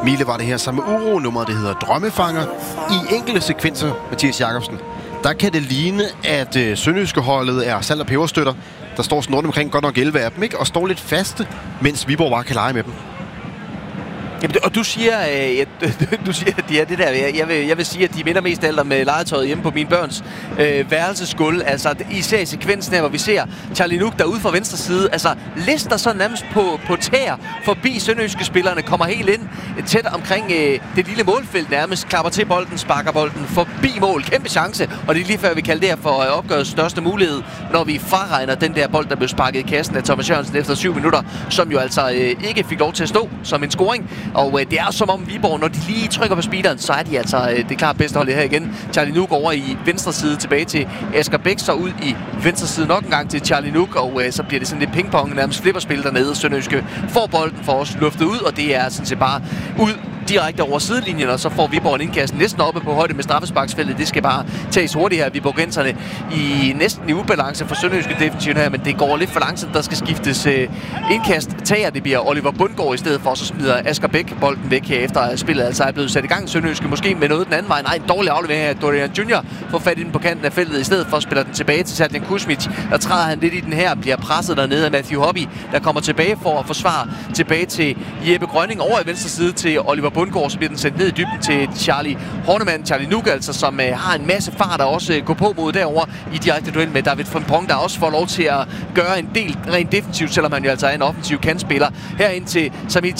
Mile var det her samme uro-nummer, det hedder Drømmefanger. I enkelte sekvenser, Mathias Jakobsen, der kan det ligne, at sønderjyske holdet er salt- og peberstøtter. Der står sådan rundt omkring godt nok 11 af dem, ikke? Og står lidt faste, mens Viborg bare kan lege med dem. Jamen, og du siger, at de er det der. Jeg vil sige, at de minder mest af alt om legetøjet hjemme på mine børns værelsesgulv. Altså, især i sekvensen her, hvor vi ser Charlie Nuk derude fra venstre side. Altså, lister så nærmest på tæer forbi sønderjyske spillerne, kommer helt ind tæt omkring det lille målfelt nærmest, klapper til bolden, sparker bolden forbi mål. Kæmpe chance, og det er lige før, vi kalder det her for opgørets største mulighed, når vi fraregner den der bold, der blev sparket i kassen af Thomas Jørgensen efter 7 minutter, som jo altså ikke fik lov til at stå som en scoring. Og det er som om Viborg, når de lige trykker på speederen, så er de altså det klart bedste hold her igen. Charlie Nuk over i venstre side tilbage til Asger Bæk, så ud i venstre side nok en gang til Charlie Nuk, og så bliver det sådan lidt pingpong, nærmest flipperspil dernede. Sønderjyske får bolden for os luftet ud, og det er sådan set bare ud direkte over sidelinjen, og så får Viborg en indkast næsten oppe på højde med straffesparksfeltet. Det skal bare tages hurtigt her. Viborgenserne i næsten i ubalance for sønderjyske defensiven her, men det går lidt for langsomt. Der skal skiftes indkast. Tager det bliver Oliver Bundgaard i stedet for, så smider Asger Bæk bolden væk her efter at spillet altså er blevet sat i gang. Sønderjyske måske med noget den anden vej. Nej, en dårlig aflevering her. Dorian Junior får fat i den på kanten af feltet i stedet for, spiller den tilbage til Sadjan Kuzmic. Der træder han lidt i den her, bliver presset dernede af Matthew Hobby, der kommer tilbage for at forsvare tilbage til Jeppe Grønning over i venstre side til Oliver Bundgaard, så bliver den sendt ned i dybden til Charlie Hornemann, Charlie Nuk altså, som har en masse fart og også går på mod derover i direkte duel med David Frimpong, der også får lov til at gøre en del rent defensivt, selvom han jo altså er en offensiv kantspiller. Herind til Samir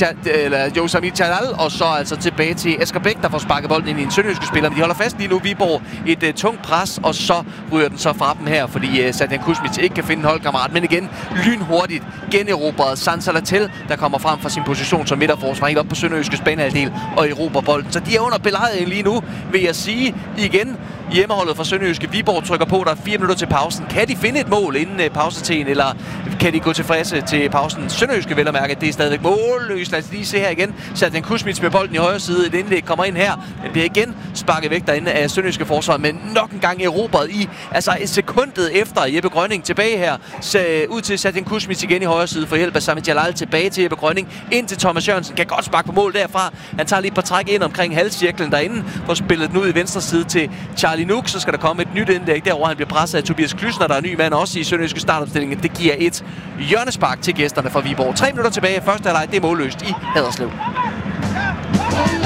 Jalal, og så altså tilbage til Asger Bæk, der får sparket bolden ind i en sønderjyske spiller, men de holder fast lige nu. Viborg et tungt pres, og så ryger den så fra dem her, fordi Sadjan Kuzmic ikke kan finde en holdkammerat, men igen lynhurtigt generobret Sansa Latel, der kommer frem fra sin position som midterforsvar helt op på sønderjyskes banehalvdel og erobrer bolden. Så de er under belejringen lige nu, vil jeg sige igen. Hjemmeholdet fra sønderjyske. Viborg trykker på, der er 4 minutter til pausen. Kan de finde et mål inden pausetiden, eller kan de gå tilfredse til pausen? Sønderjyske vel at mærke, at det er stadigvæk målløst. Lad os lige se her igen. Sadjan Kuzmic med bolden i højre side. Et indlæg kommer ind her. Den bliver igen sparket væk derinde af sønderjyske forsvar, men nok en gang erobret i. Altså et sekundet efter Jeppe Grønning tilbage her. Ud til Sadjan Kuzmic igen i højre side for hjælp af Samir Jalal tilbage til Jeppe Grønning. Ind til Thomas Jørgensen. Kan godt sparke på mål derfra. Han tager lige et par træk ind omkring halvcirklen derinde. For spillet den ud i venstre side til Charlie Nuk. Så skal der komme et nyt indlæg derovre. Han bliver presset af Tobias Klysner, der er ny mand også i sønderjyske startopstillingen. Det giver et hjørnespark til gæsterne fra Viborg. 3 minutter tilbage. Første halvleg, det er målløst i Haderslev.